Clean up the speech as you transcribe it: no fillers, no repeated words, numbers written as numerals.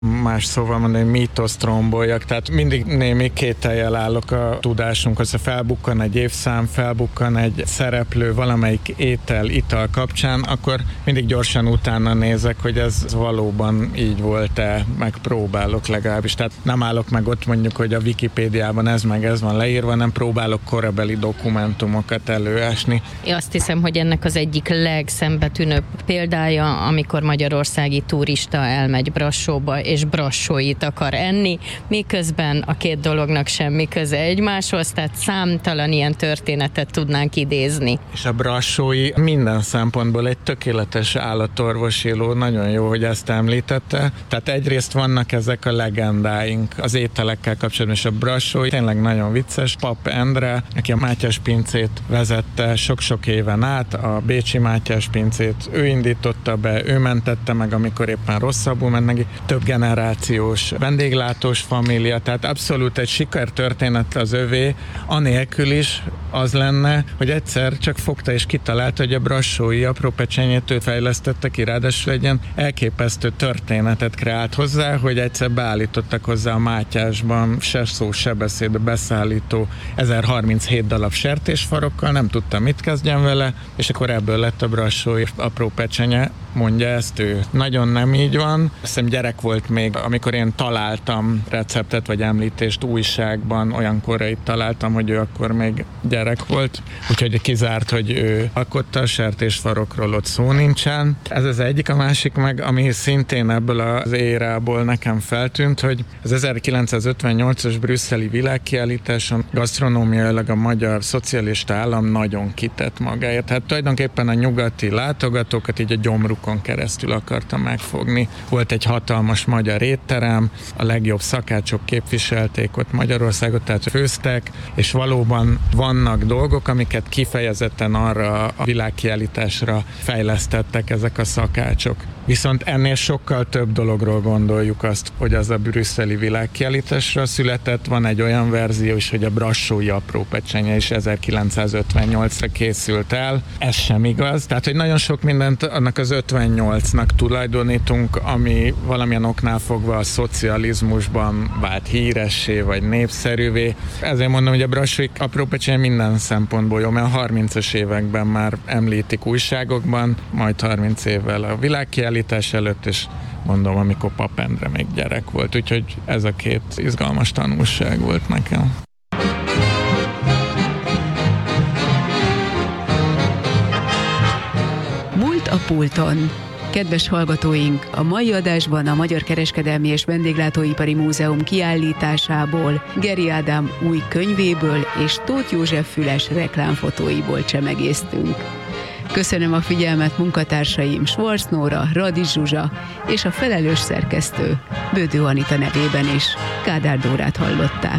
Más szóval mondani, mítoszt romboljak, tehát mindig némi kétellyel állok a tudásunkhoz. Ha felbukkan egy évszám, felbukkan egy szereplő valamelyik étel, ital kapcsán, akkor mindig gyorsan utána nézek, hogy ez valóban így volt-e, megpróbálok legalábbis. Tehát nem állok meg ott mondjuk, hogy a Wikipédiában ez meg ez van leírva, nem próbálok korabeli dokumentumokat előásni. Én azt hiszem, hogy ennek az egyik legszembetűnőbb példája, amikor magyarországi turista elmegy Brassóba, és brassóit akar enni, miközben a két dolognak semmi köze egymáshoz, tehát számtalan ilyen történetet tudnánk idézni. És a brassói minden szempontból egy tökéletes állatorvosi ló, nagyon jó, hogy ezt említette. Tehát egyrészt vannak ezek a legendáink az ételekkel kapcsolatban, és a brassói tényleg nagyon vicces. Pap Endre, aki a Mátyás pincét vezette sok-sok éven át, a bécsi Mátyás pincét ő indította be, ő mentette meg, amikor éppen rosszabbul ment neki. Több generációs vendéglátós família, tehát abszolút egy sikertörténet az övé, anélkül is az lenne, hogy egyszer csak fogta és kitalálta, hogy a brassói apró pecsenyét őt fejlesztette ki, ráadásul egy ilyen elképesztő történetet kreált hozzá, hogy egyszer beállítottak hozzá a Mátyásban se szó, se beszéd beszállító 1037 darab sertésfarokkal, nem tudta mit kezdjen vele, és akkor ebből lett a brassói apró pecsenye, mondja ezt ő. Nagyon nem így van. Azt hiszem gyerek volt még, amikor én találtam receptet vagy említést újságban, olyankor itt találtam, hogy ő akkor még gyerek volt, úgyhogy kizárt, hogy ő alkotta a sertésfarokról, ott szó nincsen. Ez az egyik, a másik meg, ami szintén ebből az érából nekem feltűnt, hogy az 1958-as brüsszeli világkiállításon gasztronómiailag a magyar szocialista állam nagyon kitett magáért. Hát tulajdonképpen a nyugati látogatókat így a gyomrukon keresztül akarta megfogni. Volt egy hatalmas magyar étterem, a legjobb szakácsok képviselték ott Magyarországot, tehát főztek, és valóban vannak dolgok, amiket kifejezetten arra a világkiállításra fejlesztettek ezek a szakácsok. Viszont ennél sokkal több dologról gondoljuk azt, hogy az a brüsszeli világkiállításra született. Van egy olyan verzió is, hogy a brassói apró pecsenye is 1958-ra készült el. Ez sem igaz. Tehát, hogy nagyon sok mindent annak az 58-nak tulajdonítunk, ami valamilyen oknál fogva a szocializmusban vált híressé vagy népszerűvé. Ezért mondom, hogy a brassói apró pecsenye minden szempontból jó, mert a 30-as években már említik újságokban, majd 30 évvel a világkiállítás előtt, és mondom, amikor Pap Endre még gyerek volt. Úgyhogy ez a két izgalmas tanulság volt nekem. Múlt a pulton. Kedves hallgatóink, a mai adásban a Magyar Kereskedelmi és Vendéglátóipari Múzeum kiállításából, Geri Ádám új könyvéből és Tóth József Füles reklámfotóiból csemegéztünk. Köszönöm a figyelmet munkatársaim Schwarz Nóra, Radics Zsuzsa és a felelős szerkesztő Bödő Anita nevében is. Kádár Dórát hallották.